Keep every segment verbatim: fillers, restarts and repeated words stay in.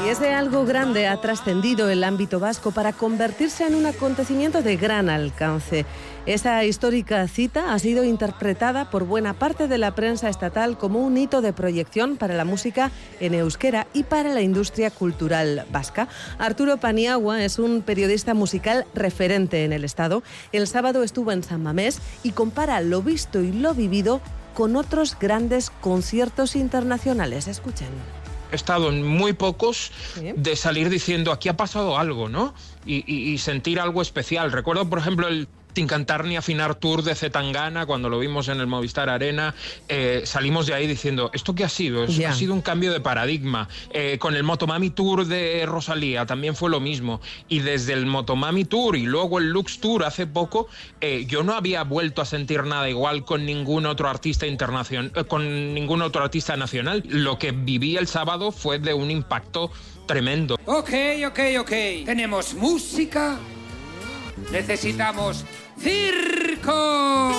Y ese algo grande ha trascendido el ámbito vasco para convertirse en un acontecimiento de gran alcance. Esa histórica cita ha sido interpretada por buena parte de la prensa estatal como un hito de proyección para la música en euskera y para la industria cultural vasca. Arturo Paniagua es un periodista musical referente en el Estado. El sábado estuvo en San Mamés y compara lo visto y lo vivido con otros grandes conciertos internacionales. Escuchen. He estado en muy pocos ¿Sí? de salir diciendo aquí ha pasado algo, ¿no? Y, y, y sentir algo especial. Recuerdo, por ejemplo, el Sin Cantar ni Afinar Tour de Zetangana, cuando lo vimos en el Movistar Arena, eh, salimos de ahí diciendo, ¿esto qué ha sido? Es, yeah. Ha sido un cambio de paradigma. Eh, con el Motomami Tour de Rosalía también fue lo mismo. Y desde el Motomami Tour y luego el Lux Tour hace poco, eh, yo no había vuelto a sentir nada igual con ningún otro artista internacional, eh, con ningún otro artista nacional. Lo que viví el sábado fue de un impacto tremendo. Ok, ok, ok. Tenemos música. Necesitamos circo.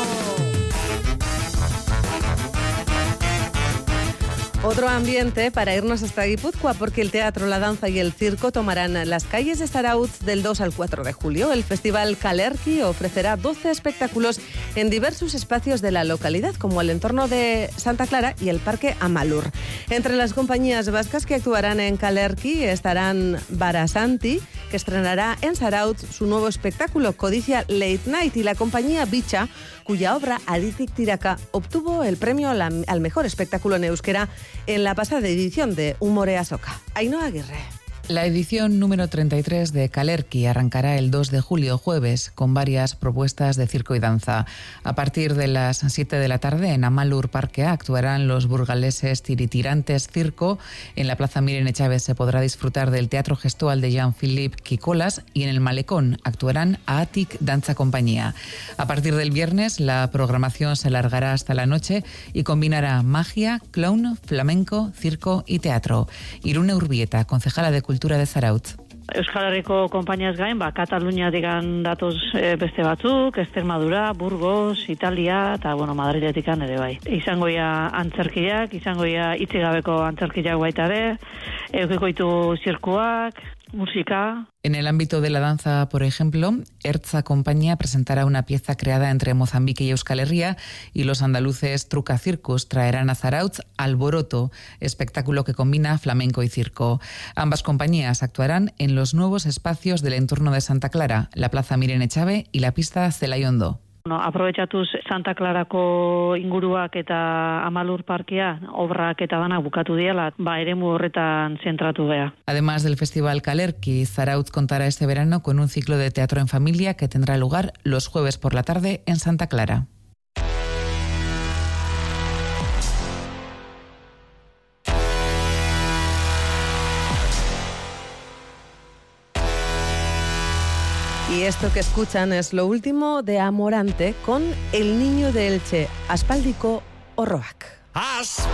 Otro ambiente para irnos hasta Guipúzcoa, porque el teatro, la danza y el circo tomarán las calles de Zarautz del dos al cuatro de julio. El festival Kalerki ofrecerá doce espectáculos en diversos espacios de la localidad, como el entorno de Santa Clara y el Parque Amalur. Entre las compañías vascas que actuarán en Kalerki estarán Barasanti, que estrenará en Zarautz su nuevo espectáculo Codicia Late Night, y la compañía Bicha, cuya obra Aditik Tiraka obtuvo el premio al mejor espectáculo en euskera en la pasada edición de Humore Azoka. Ainhoa Aguirre. La edición número treinta y tres de Kalerki arrancará el dos de julio, jueves, con varias propuestas de circo y danza. A partir de las siete de la tarde, en Amalur Parque A actuarán los burgaleses Tiritirantes Circo. En la Plaza Miren Echave se podrá disfrutar del teatro gestual de Jean-Philippe Kikolas, y en el Malecón actuarán Atik Danza Compañía. A partir del viernes, la programación se alargará hasta la noche y combinará magia, clown, flamenco, circo y teatro. Irune Urbieta, concejala de Cultura de Zarautz. Euskal Herriko konpainiaz gain, ba, Katalunia digan datoz e, beste batzuk, Extremadura, Burgos, Italia, eta, bueno, Madridetikan ere bai. Izango ia antzerkiak, izango ia itzigabeko antzerkiak baita ere, eukiko ditu zirkuak, música. En el ámbito de la danza, por ejemplo, Ertza Compañía presentará una pieza creada entre Mozambique y Euskal Herria, y los andaluces Truca Circus traerán a Zarautz Alboroto, espectáculo que combina flamenco y circo. Ambas compañías actuarán en los nuevos espacios del entorno de Santa Clara, la Plaza Miren Echave y la pista Zelaiondo. Bueno, aprobetxatuz Santa Clarako inguruak eta Amalur Parkea obrak eta dana bukatu diela, ba eremu horretan zentratu gea. Además del Festival Kalerki, Zarautz contará este verano con un ciclo de teatro en familia que tendrá lugar los jueves por la tarde en Santa Clara. Y esto que escuchan es lo último de Amorante con El Niño de Elche, Aspaldiko Orroak. Aspaldiko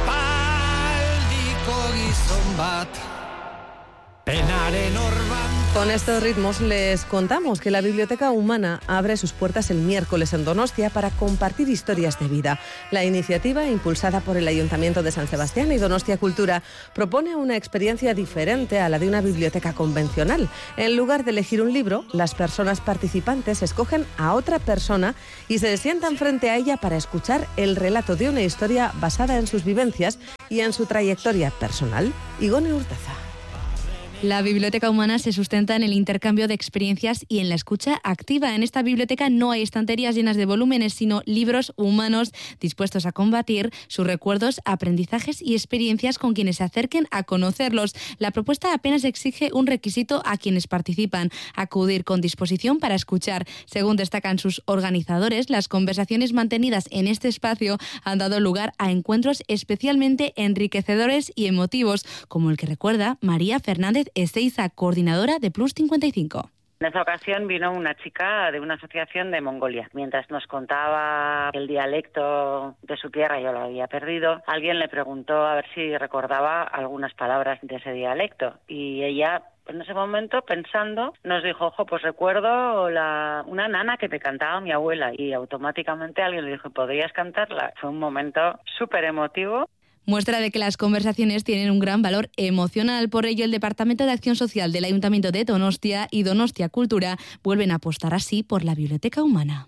gizon bat, penaren orban. Con estos ritmos les contamos que la Biblioteca Humana abre sus puertas el miércoles en Donostia para compartir historias de vida. La iniciativa, impulsada por el Ayuntamiento de San Sebastián y Donostia Cultura, propone una experiencia diferente a la de una biblioteca convencional. En lugar de elegir un libro, las personas participantes escogen a otra persona y se sientan frente a ella para escuchar el relato de una historia basada en sus vivencias y en su trayectoria personal. Igone Hurtaza. La Biblioteca Humana se sustenta en el intercambio de experiencias y en la escucha activa. En esta biblioteca no hay estanterías llenas de volúmenes, sino libros humanos dispuestos a combatir sus recuerdos, aprendizajes y experiencias con quienes se acerquen a conocerlos. La propuesta apenas exige un requisito a quienes participan: acudir con disposición para escuchar. Según destacan sus organizadores, las conversaciones mantenidas en este espacio han dado lugar a encuentros especialmente enriquecedores y emotivos, como el que recuerda María Fernández Ezeiza, coordinadora de Plus cincuenta y cinco. En esta ocasión vino una chica de una asociación de Mongolia. Mientras nos contaba el dialecto de su tierra, yo lo había perdido, alguien le preguntó a ver si recordaba algunas palabras de ese dialecto. Y ella, en ese momento, pensando, nos dijo, ojo, pues recuerdo la, una nana que te cantaba mi abuela. Y automáticamente alguien le dijo, ¿podrías cantarla? Fue un momento súper emotivo. muestra de que las conversaciones tienen un gran valor emocional. Por ello, el Departamento de Acción Social del Ayuntamiento de Donostia y Donostia Cultura vuelven a apostar así por la biblioteca humana.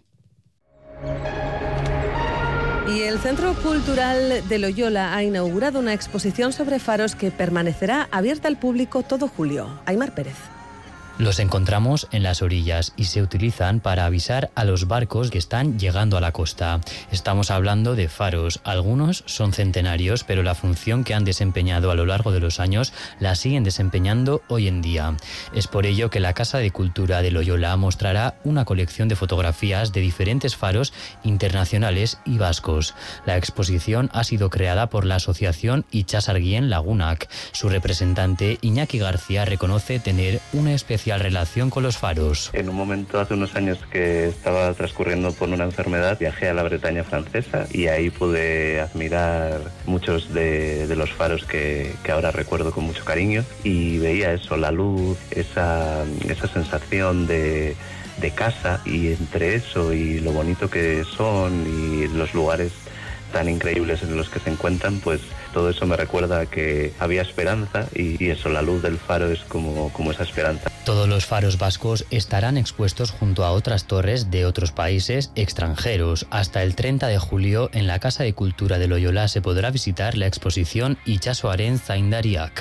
Y el Centro Cultural de Loyola ha inaugurado una exposición sobre faros que permanecerá abierta al público todo julio. Aymar Pérez. Los encontramos en las orillas y se utilizan para avisar a los barcos que están llegando a la costa. Estamos hablando de faros. Algunos son centenarios, pero la función que han desempeñado a lo largo de los años la siguen desempeñando hoy en día. Es por ello que la Casa de Cultura de Loyola mostrará una colección de fotografías de diferentes faros internacionales y vascos. La exposición ha sido creada por la asociación Itsasargien Lagunak. Su representante, Iñaki García, reconoce tener una especie relación con los faros. En un momento, hace unos años que estaba transcurriendo por una enfermedad, viajé a la Bretaña francesa y ahí pude admirar muchos de, de los faros que, que ahora recuerdo con mucho cariño, y veía eso, la luz, esa, esa sensación de, de casa, y entre eso y lo bonito que son y los lugares tan increíbles en los que se encuentran, pues todo eso me recuerda a que había esperanza, y, y eso, la luz del faro es como, como esa esperanza. Todos los faros vascos estarán expuestos junto a otras torres de otros países extranjeros. Hasta el treinta de julio en la Casa de Cultura de Loyola se podrá visitar la exposición Itsasoaren Zaindariak.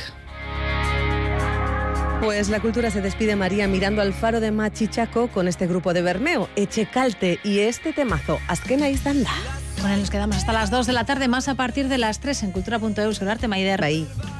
Pues la cultura se despide, María, mirando al faro de Machichaco con este grupo de Bermeo, Echecalte, y este temazo, Azkena izan da. Con él nos quedamos hasta las dos de la tarde, más a partir de las tres en cultura punto eus. Arte Maider. Bye.